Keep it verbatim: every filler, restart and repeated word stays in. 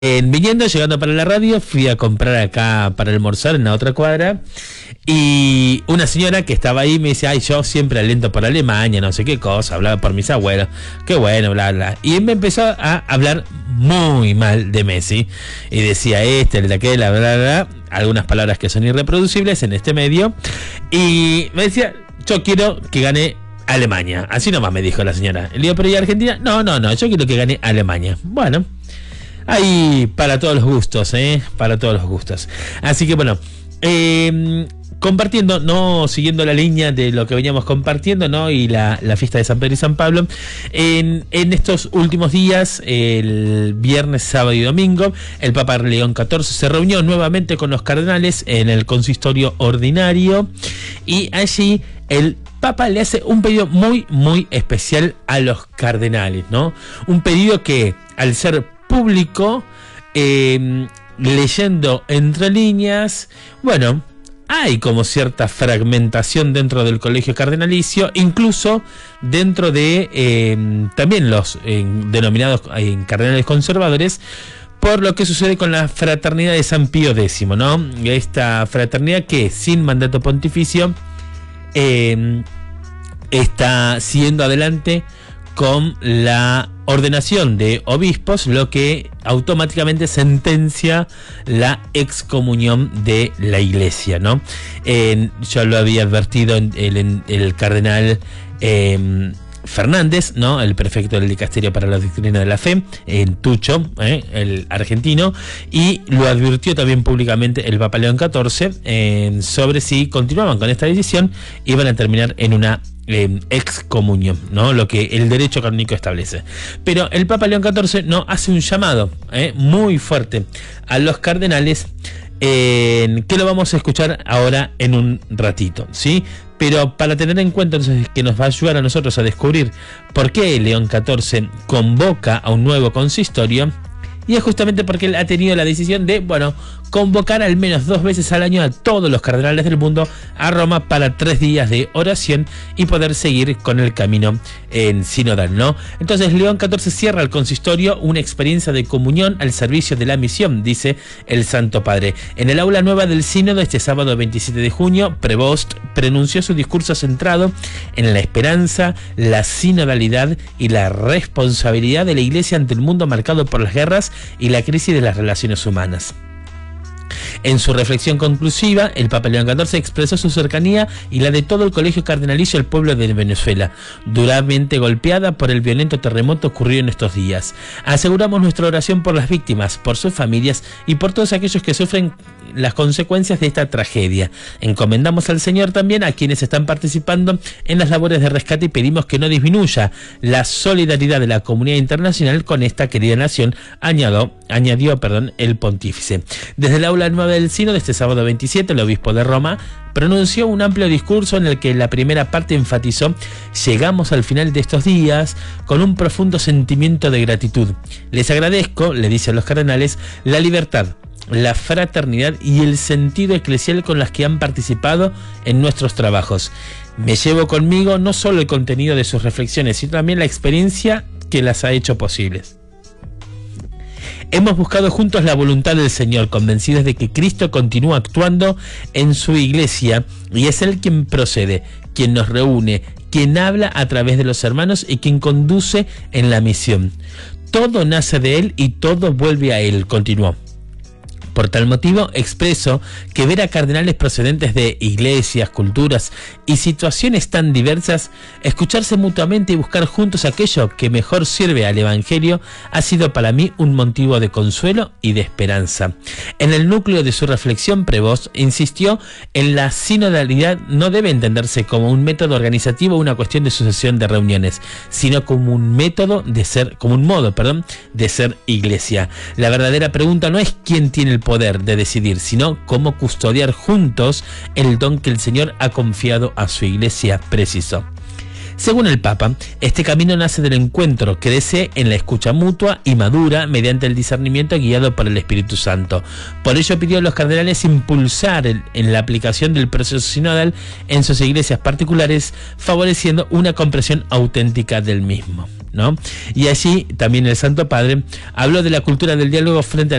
En viniendo, llegando para la radio, fui a comprar acá para almorzar en la otra cuadra y una señora que estaba ahí me dice, ay, yo siempre aliento por Alemania, no sé qué cosa, hablaba por mis abuelos, qué bueno, bla, bla. Y me empezó a hablar muy mal de Messi y decía este, el de aquel, bla, bla, bla, algunas palabras que son irreproducibles en este medio y me decía, yo quiero que gane Alemania, así nomás me dijo la señora. Le digo, pero ¿y Argentina? No, no, no, yo quiero que gane Alemania. Bueno, ahí para todos los gustos, ¿eh? Para todos los gustos. Así que bueno, eh, compartiendo, no siguiendo la línea de lo que veníamos compartiendo, ¿no? Y la, la fiesta de San Pedro y San Pablo. En, en estos últimos días, el viernes, sábado y domingo, el Papa León catorce se reunió nuevamente con los cardenales en el consistorio ordinario. Y allí el Papa le hace un pedido muy, muy especial a los cardenales, ¿no? Un pedido que, al ser público, eh, leyendo entre líneas, bueno, hay como cierta fragmentación dentro del colegio cardenalicio, incluso dentro de eh, también los eh, denominados eh, cardenales conservadores, por lo que sucede con la fraternidad de San Pío X, ¿no? Esta fraternidad que sin mandato pontificio eh, está siguiendo adelante con la ordenación de obispos, lo que automáticamente sentencia la excomunión de la Iglesia, ¿no? Eh, yo lo había advertido en el, en el cardenal eh, Fernández, ¿no? El prefecto del dicasterio para la doctrina de la fe, en Tucho, ¿eh? El argentino, y lo advirtió también públicamente el Papa León catorce eh, sobre si continuaban con esta decisión, iban a terminar en una eh, excomunión, ¿no? Lo que el derecho canónico establece. Pero el Papa León catorce no hace un llamado eh, muy fuerte a los cardenales, eh, que lo vamos a escuchar ahora en un ratito, ¿sí? Pero para tener en cuenta, entonces, que nos va a ayudar a nosotros a descubrir por qué León catorce convoca a un nuevo consistorio, y es justamente porque él ha tenido la decisión de, bueno, convocar al menos dos veces al año a todos los cardenales del mundo a Roma para tres días de oración y poder seguir con el camino en sinodal, ¿no? Entonces León catorce cierra el consistorio, una experiencia de comunión al servicio de la misión, dice el Santo Padre. En el aula nueva del sínodo, este sábado veintisiete de junio, Prevost pronunció su discurso centrado en la esperanza, la sinodalidad y la responsabilidad de la Iglesia ante el mundo marcado por las guerras y la crisis de las relaciones humanas. En su reflexión conclusiva, el Papa León catorce expresó su cercanía y la de todo el colegio cardenalicio al pueblo de Venezuela, duramente golpeada por el violento terremoto ocurrido en estos días. Aseguramos nuestra oración por las víctimas, por sus familias y por todos aquellos que sufren las consecuencias de esta tragedia. Encomendamos al Señor también a quienes están participando en las labores de rescate y pedimos que no disminuya la solidaridad de la comunidad internacional con esta querida nación, añadió, añadió perdón, el pontífice. Desde el aula nueva del sínodo, este sábado veintisiete, el obispo de Roma pronunció un amplio discurso en el que la primera parte enfatizó: llegamos al final de estos días con un profundo sentimiento de gratitud. Les agradezco, le dice a los cardenales, la libertad, la fraternidad y el sentido eclesial con las que han participado en nuestros trabajos. Me llevo conmigo no solo el contenido de sus reflexiones, sino también la experiencia que las ha hecho posibles. Hemos buscado juntos la voluntad del Señor, convencidos de que Cristo continúa actuando en su Iglesia y es Él quien procede, quien nos reúne, quien habla a través de los hermanos y quien conduce en la misión. Todo nace de Él y todo vuelve a Él, continuó. Por tal motivo, expreso que ver a cardenales procedentes de iglesias, culturas y situaciones tan diversas, escucharse mutuamente y buscar juntos aquello que mejor sirve al Evangelio, ha sido para mí un motivo de consuelo y de esperanza. En el núcleo de su reflexión, Prevost insistió en la sinodalidad no debe entenderse como un método organizativo o una cuestión de sucesión de reuniones, sino como un método de ser, como un modo, perdón, de ser iglesia. La verdadera pregunta no es quién tiene el poder de decidir, sino cómo custodiar juntos el don que el Señor ha confiado a su Iglesia, precisó. Según el Papa, este camino nace del encuentro, crece en la escucha mutua y madura mediante el discernimiento guiado por el Espíritu Santo. Por ello pidió a los cardenales impulsar el, en la aplicación del proceso sinodal en sus iglesias particulares, favoreciendo una comprensión auténtica del mismo, ¿no? Y allí también el Santo Padre habló de la cultura del diálogo frente a